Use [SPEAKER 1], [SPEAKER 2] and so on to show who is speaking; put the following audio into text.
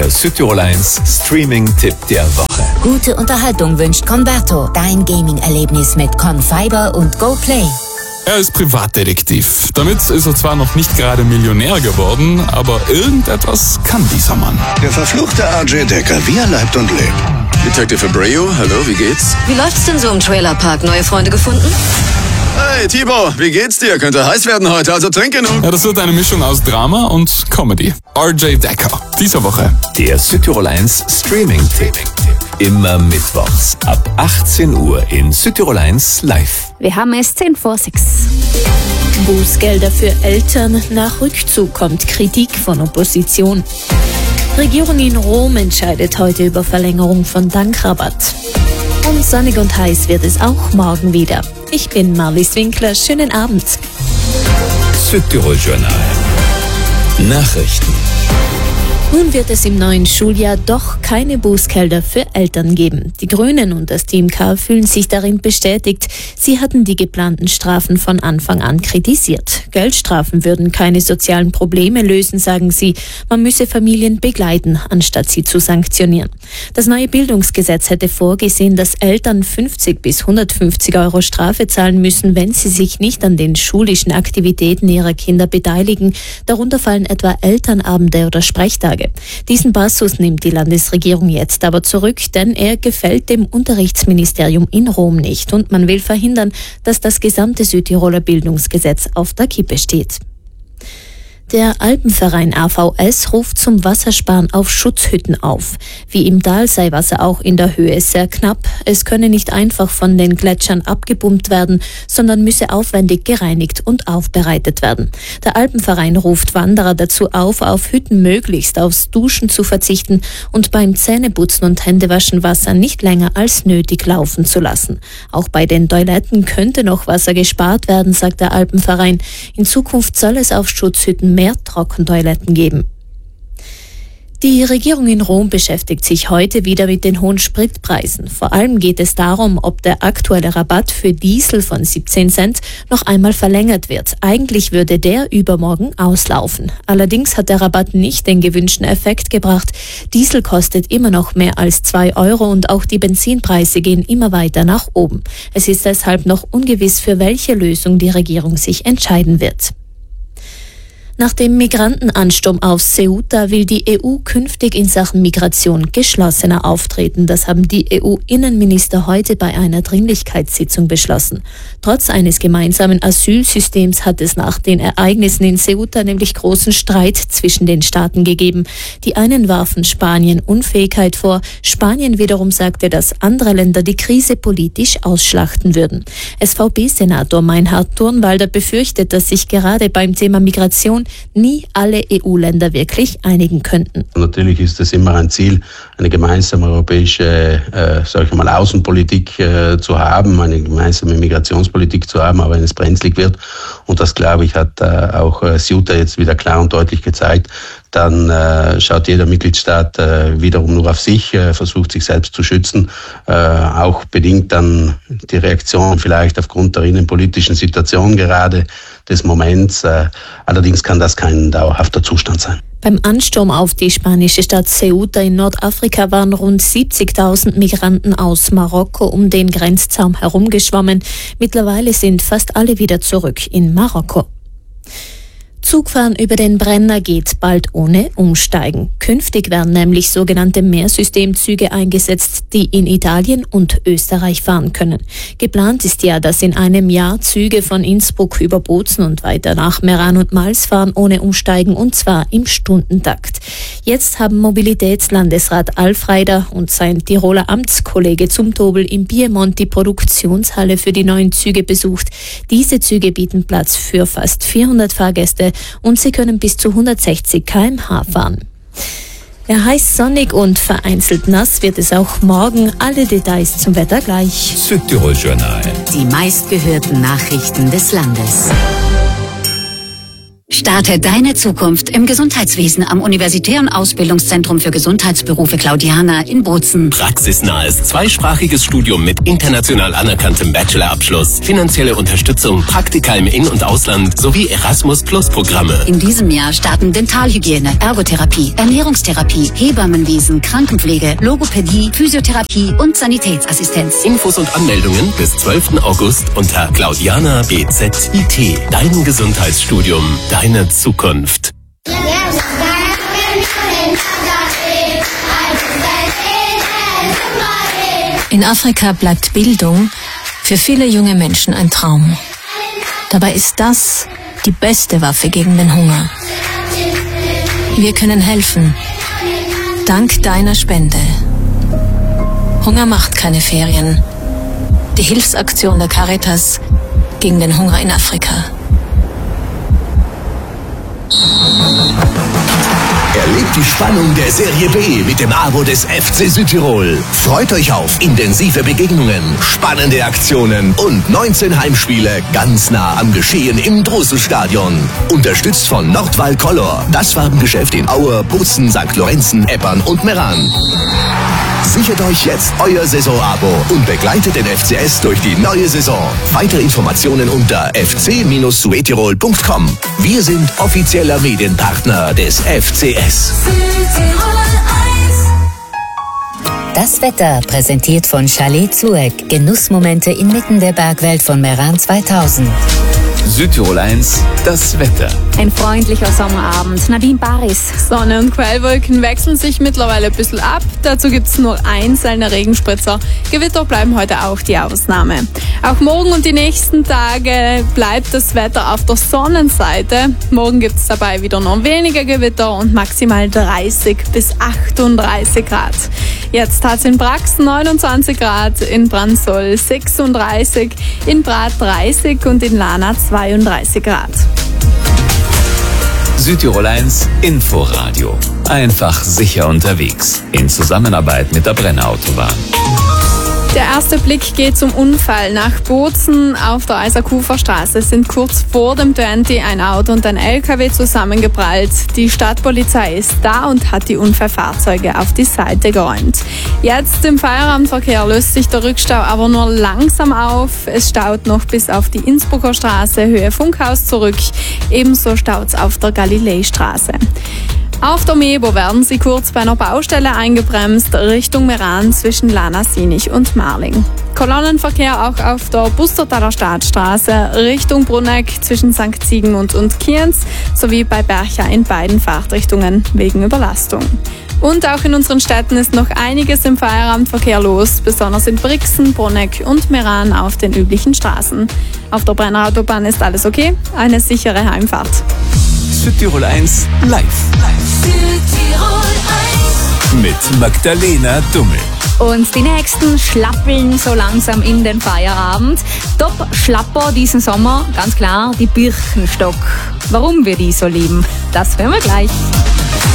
[SPEAKER 1] Der Südtirol 1 Streaming-Tipp der Woche.
[SPEAKER 2] Gute Unterhaltung wünscht Converto. Dein Gaming-Erlebnis mit Confiber und GoPlay.
[SPEAKER 3] Er ist Privatdetektiv. Damit ist er zwar noch nicht gerade Millionär geworden, aber irgendetwas kann dieser Mann.
[SPEAKER 4] Der verfluchte RJ Decker, wie er leibt und lebt.
[SPEAKER 5] Detective Abreu, hallo, wie geht's?
[SPEAKER 6] Wie läuft's denn so im Trailerpark? Neue Freunde gefunden?
[SPEAKER 5] Hey, Thibaut, wie geht's dir? Könnte heiß werden heute, also trink genug.
[SPEAKER 3] Ja, das wird eine Mischung aus Drama und Comedy. RJ Decker, diese Woche.
[SPEAKER 1] Der Südtirol 1 Streaming-Tipp. Immer mittwochs ab 18 Uhr in Südtirol 1 live.
[SPEAKER 7] Wir haben es 5:10.
[SPEAKER 8] Bußgelder für Eltern. Nach Rückzug kommt Kritik von Opposition. Regierung in Rom entscheidet heute über Verlängerung von Tankrabatt. Und sonnig und heiß wird es auch morgen wieder. Ich bin Marlies Winkler. Schönen Abend.
[SPEAKER 1] Südtirol Journal. Nachrichten.
[SPEAKER 8] Nun wird es im neuen Schuljahr doch keine Bußgelder für Eltern geben. Die Grünen und das Team K fühlen sich darin bestätigt. Sie hatten die geplanten Strafen von Anfang an kritisiert. Geldstrafen würden keine sozialen Probleme lösen, sagen sie. Man müsse Familien begleiten, anstatt sie zu sanktionieren. Das neue Bildungsgesetz hätte vorgesehen, dass Eltern 50 bis 150 Euro Strafe zahlen müssen, wenn sie sich nicht an den schulischen Aktivitäten ihrer Kinder beteiligen. Darunter fallen etwa Elternabende oder Sprechtage. Diesen Passus nimmt die Landesregierung jetzt aber zurück, denn er gefällt dem Unterrichtsministerium in Rom nicht und man will verhindern, dass das gesamte Südtiroler Bildungsgesetz auf der Kippe steht. Der Alpenverein AVS ruft zum Wassersparen auf Schutzhütten auf. Wie im Tal sei Wasser auch in der Höhe sehr knapp. Es könne nicht einfach von den Gletschern abgepumpt werden, sondern müsse aufwendig gereinigt und aufbereitet werden. Der Alpenverein ruft Wanderer dazu auf Hütten möglichst aufs Duschen zu verzichten und beim Zähneputzen und Händewaschen Wasser nicht länger als nötig laufen zu lassen. Auch bei den Toiletten könnte noch Wasser gespart werden, sagt der Alpenverein. In Zukunft soll es auf Schutzhütten mehr Trockentoiletten geben. Die Regierung in Rom beschäftigt sich heute wieder mit den hohen Spritpreisen. Vor allem geht es darum, ob der aktuelle Rabatt für Diesel von 17 Cent noch einmal verlängert wird. Eigentlich würde der übermorgen auslaufen. Allerdings hat der Rabatt nicht den gewünschten Effekt gebracht. Diesel kostet immer noch mehr als 2 Euro und auch die Benzinpreise gehen immer weiter nach oben. Es ist deshalb noch ungewiss, für welche Lösung die Regierung sich entscheiden wird. Nach dem Migrantenansturm auf Ceuta will die EU künftig in Sachen Migration geschlossener auftreten. Das haben die EU-Innenminister heute bei einer Dringlichkeitssitzung beschlossen. Trotz eines gemeinsamen Asylsystems hat es nach den Ereignissen in Ceuta nämlich großen Streit zwischen den Staaten gegeben. Die einen warfen Spanien Unfähigkeit vor. Spanien wiederum sagte, dass andere Länder die Krise politisch ausschlachten würden. SVP-Senator Meinhard Turnwalder befürchtet, dass sich gerade beim Thema Migration nie alle EU-Länder wirklich einigen könnten.
[SPEAKER 9] Natürlich ist es immer ein Ziel, eine gemeinsame europäische Außenpolitik zu haben, eine gemeinsame Migrationspolitik zu haben, aber wenn es brenzlig wird, und das, glaube ich, hat auch Ceuta jetzt wieder klar und deutlich gezeigt, dann schaut jeder Mitgliedstaat wiederum nur auf sich, versucht sich selbst zu schützen, auch bedingt dann die Reaktion vielleicht aufgrund der innenpolitischen Situation gerade des Moments. Allerdings kann das kein dauerhafter Zustand sein.
[SPEAKER 8] Beim Ansturm auf die spanische Stadt Ceuta in Nordafrika waren rund 70.000 Migranten aus Marokko um den Grenzzaun herumgeschwommen. Mittlerweile sind fast alle wieder zurück in Marokko. Zugfahren über den Brenner geht bald ohne Umsteigen. Künftig werden nämlich sogenannte Mehrsystemzüge eingesetzt, die in Italien und Österreich fahren können. Geplant ist ja, dass in einem Jahr Züge von Innsbruck über Bozen und weiter nach Meran und Mals fahren ohne Umsteigen, und zwar im Stundentakt. Jetzt haben Mobilitätslandesrat Alfreider und sein Tiroler Amtskollege Zumtobel im Piemont die Produktionshalle für die neuen Züge besucht. Diese Züge bieten Platz für fast 400 Fahrgäste und sie können bis zu 160 km/h fahren. Ja, heiß, sonnig und vereinzelt nass wird es auch morgen. Alle Details zum Wetter gleich.
[SPEAKER 1] Südtirol Journal.
[SPEAKER 2] Die meistgehörten Nachrichten des Landes.
[SPEAKER 6] Starte deine Zukunft im Gesundheitswesen am Universitären Ausbildungszentrum für Gesundheitsberufe Claudiana in Bozen.
[SPEAKER 7] Praxisnahes zweisprachiges Studium mit international anerkanntem Bachelorabschluss, finanzielle Unterstützung, Praktika im In- und Ausland sowie Erasmus-Plus-Programme.
[SPEAKER 6] In diesem Jahr starten Dentalhygiene, Ergotherapie, Ernährungstherapie, Hebammenwesen, Krankenpflege, Logopädie, Physiotherapie und Sanitätsassistenz.
[SPEAKER 7] Infos und Anmeldungen bis 12. August unter Claudiana BZIT. Dein Gesundheitsstudium, deine Zukunft.
[SPEAKER 10] In Afrika bleibt Bildung für viele junge Menschen ein Traum. Dabei ist das die beste Waffe gegen den Hunger. Wir können helfen. Dank deiner Spende. Hunger macht keine Ferien. Die Hilfsaktion der Caritas gegen den Hunger in Afrika.
[SPEAKER 11] Erlebt die Spannung der Serie B mit dem Abo des FC Südtirol. Freut euch auf intensive Begegnungen, spannende Aktionen und 19 Heimspiele ganz nah am Geschehen im Drosselstadion. Unterstützt von Nordwall Color, das Farbengeschäft in Aue, Bozen, St. Lorenzen, Eppern und Meran. Sichert euch jetzt euer Saisonabo und begleitet den FCS durch die neue Saison. Weitere Informationen unter fc-suetirol.com. Wir sind offizieller Medienpartner des FCS.
[SPEAKER 2] Das Wetter präsentiert von Chalet Zueck. Genussmomente inmitten der Bergwelt von Meran 2000.
[SPEAKER 1] Südtirol 1, das Wetter.
[SPEAKER 12] Ein freundlicher Sommerabend. Nadine Baris.
[SPEAKER 8] Sonne und Quellwolken wechseln sich mittlerweile ein bisschen ab. Dazu gibt es nur einzelne Regenspritzer. Gewitter bleiben heute auch die Ausnahme. Auch morgen und die nächsten Tage bleibt das Wetter auf der Sonnenseite. Morgen gibt es dabei wieder nur weniger Gewitter und maximal 30 bis 38 Grad. Jetzt hat es in Brax 29 Grad, in Bransoll 36, in Brat 30 und in Lana 32 Grad.
[SPEAKER 1] Südtirol 1 Inforadio. Einfach sicher unterwegs. In Zusammenarbeit mit der Brennerautobahn.
[SPEAKER 8] Der erste Blick geht zum Unfall nach Bozen auf der Eisakuferstraße. Es sind kurz vor dem 20 ein Auto und ein LKW zusammengeprallt. Die Stadtpolizei ist da und hat die Unfallfahrzeuge auf die Seite geräumt. Jetzt im Feierabendverkehr löst sich der Rückstau aber nur langsam auf. Es staut noch bis auf die Innsbrucker Straße Höhe Funkhaus zurück. Ebenso staut es auf der Galileistraße. Auf der Mebo werden sie kurz bei einer Baustelle eingebremst, Richtung Meran zwischen Lana-Sinich und Marling. Kolonnenverkehr auch auf der Bustertaler Stadtstraße Richtung Brunegg zwischen St. Siegmund und Kienz sowie bei Bercha in beiden Fahrtrichtungen wegen Überlastung. Und auch in unseren Städten ist noch einiges im Feierabendverkehr los, besonders in Brixen, Brunegg und Meran auf den üblichen Straßen. Auf der Brennerautobahn ist alles okay, eine sichere Heimfahrt.
[SPEAKER 1] Südtirol 1 live.
[SPEAKER 12] Südtirol 1
[SPEAKER 1] mit Magdalena Dummel.
[SPEAKER 12] Und die nächsten schlappeln so langsam in den Feierabend. Top-Schlapper diesen Sommer, ganz klar, die Birkenstock. Warum wir die so lieben, das hören wir gleich.